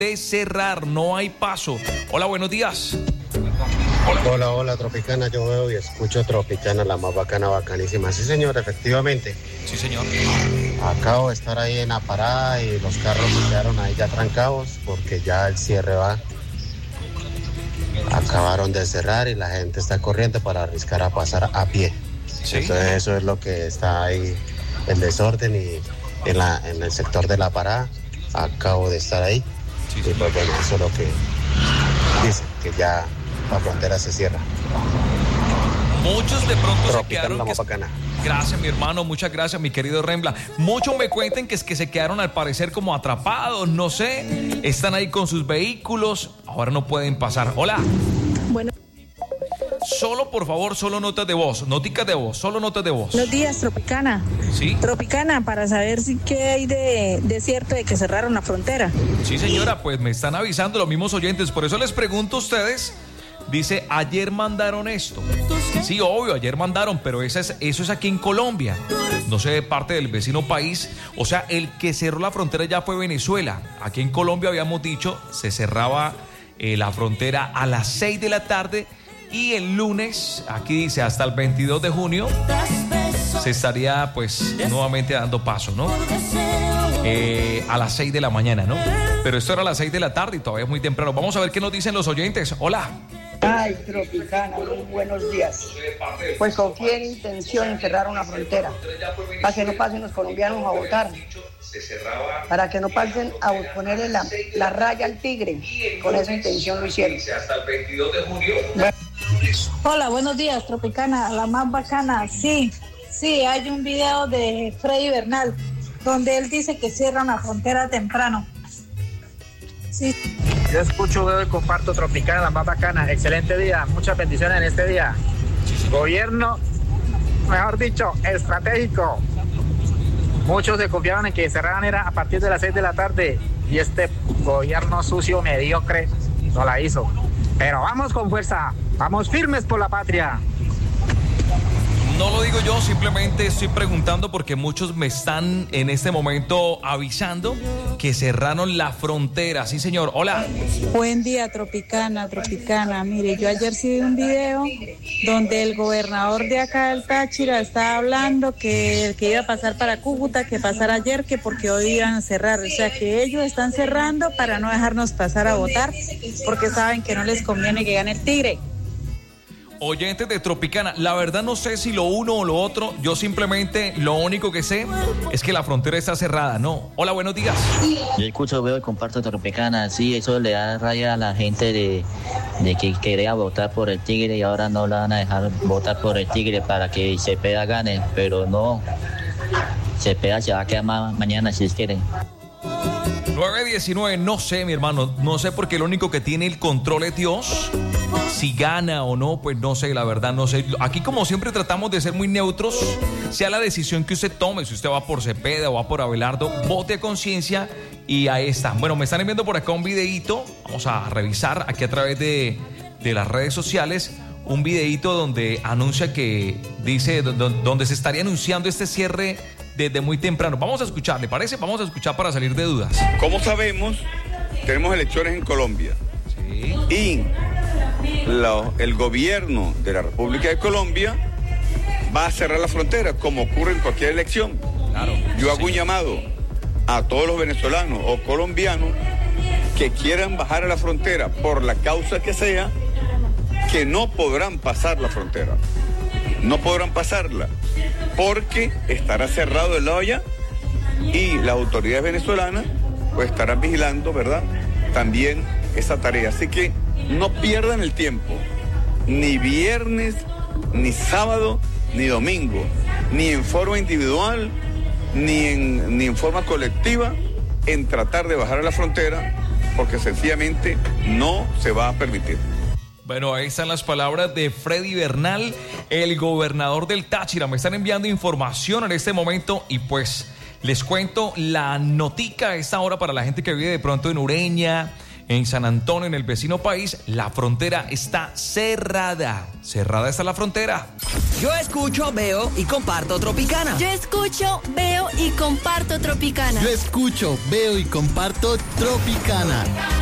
de cerrar, no hay paso. Hola, buenos días. Hola, Tropicana, yo veo y escucho Tropicana, la más bacana, bacanísima. Sí, señor, efectivamente. Sí, señor. Acabo de estar ahí en la parada y los carros se quedaron ahí ya trancados porque ya el cierre va. Acabaron de cerrar y la gente está corriendo para arriscar a pasar a pie. ¿Sí? Entonces eso es lo que está ahí, el desorden y en el sector de la parada. Acabo de estar ahí. Sí, y pues bueno, eso es lo que dicen, que ya la frontera se cierra. Muchos de pronto Tropicana, se quedaron... la más bacana. Gracias, mi hermano, muchas gracias, mi querido Rembla. Muchos me cuentan que se quedaron al parecer como atrapados, no sé. Están ahí con sus vehículos, ahora no pueden pasar. Hola. Bueno. Solo, por favor, solo notas de voz, noticas de voz, solo notas de voz. Buenos días, Tropicana. ¿Sí? Tropicana, para saber si qué hay de cierto de que cerraron la frontera. Sí, señora, pues me están avisando los mismos oyentes, por eso les pregunto a ustedes. Dice, ayer mandaron esto. Sí, obvio, ayer mandaron, pero eso es aquí en Colombia. No sé, de parte del vecino país. O sea, el que cerró la frontera ya fue Venezuela. Aquí en Colombia habíamos dicho, se cerraba la frontera a las 6 de la tarde. Y el lunes, aquí dice, hasta el 22 de junio, se estaría pues nuevamente dando paso, ¿no? A las 6 de la mañana, ¿no? Pero esto era a las 6 de la tarde y todavía es muy temprano. Vamos a ver qué nos dicen los oyentes. Hola. Ay, Tropicana, muy buenos días. Pues con qué intención cerraron la frontera, para que no pasen los colombianos a votar, para que no pasen a ponerle la raya al tigre. Con esa intención lo hicieron. Hasta el 22 de junio. Hola, buenos días, Tropicana, la más bacana. Sí, hay un video de Freddy Bernal donde él dice que cierran la frontera temprano. Sí. Yo escucho, veo y comparto Tropicana, la más bacana. Excelente día, muchas bendiciones en este día. Gobierno, mejor dicho, estratégico. Muchos se confiaban en que cerraran era a partir de las 6 de la tarde y este gobierno sucio, mediocre, no la hizo. Pero vamos con fuerza, vamos firmes por la patria. No lo digo yo, simplemente estoy preguntando porque muchos me están en este momento avisando que cerraron la frontera. Sí, señor. Hola. Buen día, Tropicana. Mire, yo ayer sí vi un video donde el gobernador de acá del Táchira estaba hablando que iba a pasar para Cúcuta, que pasara ayer, que porque hoy iban a cerrar. O sea, que ellos están cerrando para no dejarnos pasar a votar porque saben que no les conviene que gane el tigre. Oyentes de Tropicana, la verdad no sé si lo uno o lo otro, yo simplemente lo único que sé es que la frontera está cerrada, ¿no? Hola, buenos días. Yo escucho, veo y comparto Tropicana, sí, eso le da raya a la gente de que quería votar por el tigre y ahora no la van a dejar votar por el tigre para que Cepeda gane, pero no, Cepeda se va a quedar mañana si quieren. 9:19, no sé, mi hermano, no sé porque lo único que tiene el control es Dios. Si gana o no, pues no sé, la verdad no sé. Aquí como siempre tratamos de ser muy neutros, sea la decisión que usted tome, si usted va por Cepeda o va por Abelardo, vote a conciencia y ahí está. Bueno, me están enviando por acá un videíto, vamos a revisar aquí a través de las redes sociales, un videíto donde anuncia que dice, donde se estaría anunciando este cierre desde muy temprano. Vamos a escuchar, ¿le parece? Vamos a escuchar para salir de dudas. Como sabemos, tenemos elecciones en Colombia. Sí. Y el gobierno de la República de Colombia va a cerrar la frontera, como ocurre en cualquier elección. Claro. Yo hago un llamado a todos los venezolanos o colombianos que quieran bajar a la frontera por la causa que sea, que no podrán pasar la frontera. No podrán pasarla, porque estará cerrado el lado allá y las autoridades venezolanas pues estarán vigilando, ¿verdad?, también esa tarea. Así que no pierdan el tiempo, ni viernes, ni sábado, ni domingo, ni en forma individual, ni en forma colectiva, en tratar de bajar a la frontera, porque sencillamente no se va a permitir. Bueno, ahí están las palabras de Freddy Bernal, el gobernador del Táchira. Me están enviando información en este momento y pues les cuento la notica a esta hora para la gente que vive de pronto en Ureña, En San Antonio, en el vecino país, la frontera está cerrada. Cerrada está la frontera. Yo escucho, veo y comparto Tropicana. Yo escucho, veo y comparto Tropicana. Yo escucho, veo y comparto Tropicana.